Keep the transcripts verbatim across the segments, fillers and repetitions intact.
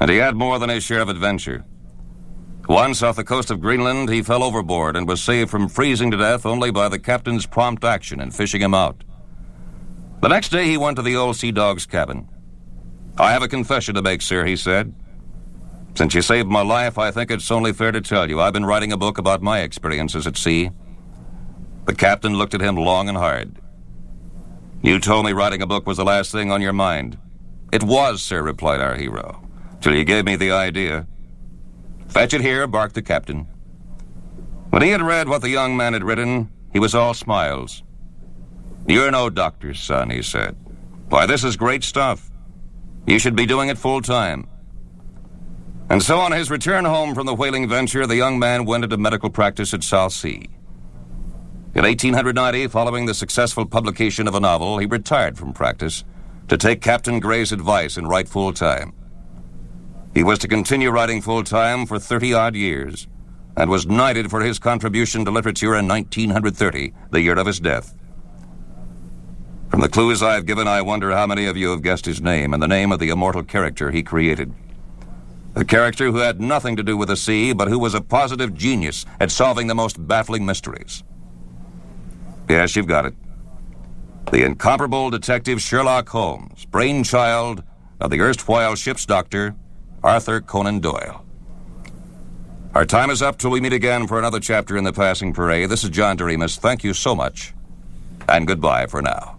And he had more than his share of adventure. Once off the coast of Greenland, he fell overboard and was saved from freezing to death only by the captain's prompt action in fishing him out. The next day, he went to the old Sea Dog's cabin. "I have a confession to make, sir," he said. "Since you saved my life, I think it's only fair to tell you I've been writing a book about my experiences at sea." The captain looked at him long and hard. "You told me writing a book was the last thing on your mind." "It was, sir," replied our hero, "till you gave me the idea." "Fetch it here," barked the captain. When he had read what the young man had written, he was all smiles. "You're no doctor, son," he said. "Why, this is great stuff. You should be doing it full time." And so on his return home from the whaling venture, the young man went into medical practice at South Sea. In eighteen ninety, following the successful publication of a novel, he retired from practice to take Captain Gray's advice and write full time. He was to continue writing full-time for thirty-odd years and was knighted for his contribution to literature in nineteen thirty, the year of his death. From the clues I've given, I wonder how many of you have guessed his name and the name of the immortal character he created. A character who had nothing to do with the sea, but who was a positive genius at solving the most baffling mysteries. Yes, you've got it. The incomparable detective Sherlock Holmes, brainchild of the erstwhile ship's doctor, Arthur Conan Doyle. Our time is up till we meet again for another chapter in The Passing Parade. This is John Doremus. Thank you so much, and goodbye for now.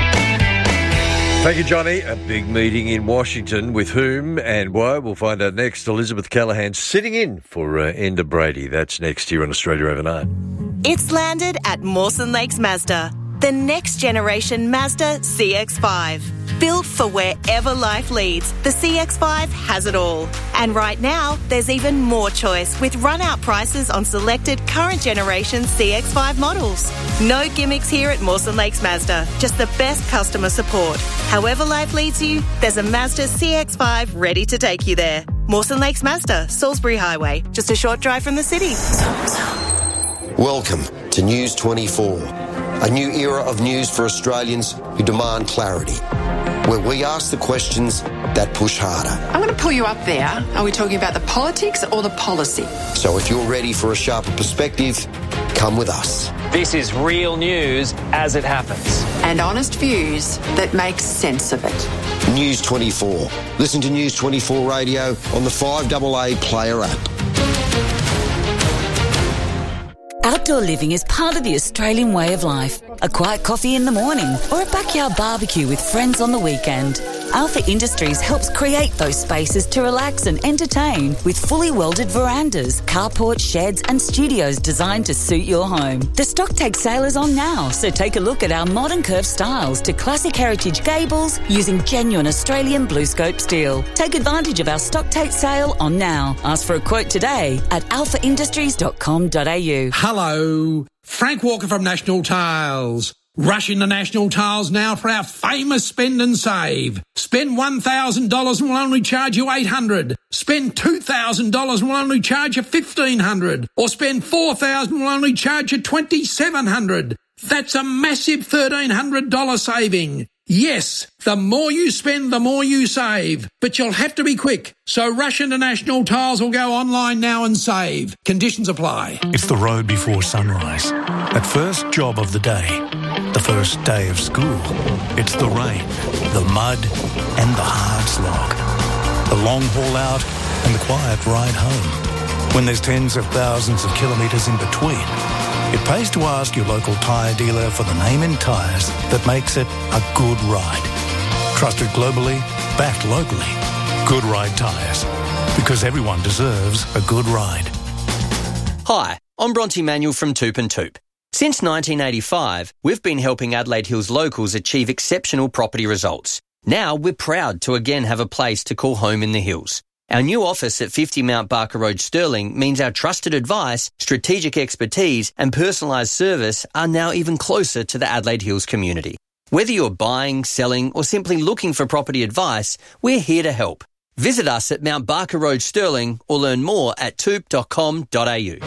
Thank you, Johnny. A big meeting in Washington. With whom and why? We'll find out next. Elizabeth Callahan sitting in for uh, Enda Brady. That's next here on Australia Overnight. It's landed at Mawson Lakes Mazda. The next generation Mazda C X five. Built for wherever life leads, the C X five has it all. And right now, there's even more choice with run-out prices on selected current generation C X five models. No gimmicks here at Mawson Lakes Mazda, just the best customer support. However life leads you, there's a Mazda C X five ready to take you there. Mawson Lakes Mazda, Salisbury Highway, just a short drive from the city. Welcome to News twenty-four, a new era of news for Australians who demand clarity, where we ask the questions that push harder. I'm going to pull you up there. Are we talking about the politics or the policy? So if you're ready for a sharper perspective, come with us. This is real news as it happens. And honest views that make sense of it. News twenty-four. Listen to News twenty-four Radio on the five A A Player app. Outdoor living is part of the Australian way of life. A quiet coffee in the morning or a backyard barbecue with friends on the weekend. Alpha Industries helps create those spaces to relax and entertain with fully welded verandas, carport, sheds and studios designed to suit your home. The stock take sale is on now, so take a look at our modern curved styles to classic heritage gables using genuine Australian blue scope steel. Take advantage of our stock take sale on now. Ask for a quote today at alpha industries dot com dot a u. Hello, Frank Walker from National Tiles. Rush into National Tiles now for our famous spend and save. Spend one thousand dollars and we'll only charge you eight hundred dollars. Spend two thousand dollars and we'll only charge you fifteen hundred dollars. Or spend four thousand dollars and we'll only charge you twenty-seven hundred dollars. That's a massive thirteen hundred dollars saving. Yes, the more you spend, the more you save. But you'll have to be quick. So rush into National Tiles or go online now and save. Conditions apply. It's the road before sunrise. That first job of the day. The first day of school. It's the rain, the mud, and the hard slog. The long haul out and the quiet ride home. When there's tens of thousands of kilometres in between, it pays to ask your local tyre dealer for the name in tyres that makes it a good ride. Trusted globally, backed locally. Good Ride Tyres. Because everyone deserves a good ride. Hi, I'm Bronte Manuel from Toop and Toop. Since nineteen eighty-five, we've been helping Adelaide Hills locals achieve exceptional property results. Now we're proud to again have a place to call home in the hills. Our new office at fifty Mount Barker Road, Stirling, means our trusted advice, strategic expertise and personalised service are now even closer to the Adelaide Hills community. Whether you're buying, selling or simply looking for property advice, we're here to help. Visit us at Mount Barker Road, Stirling or learn more at toop dot com dot a u.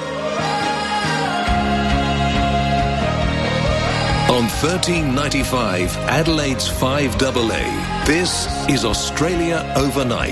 On thirteen ninety-five, Adelaide's five A A, this is Australia Overnight.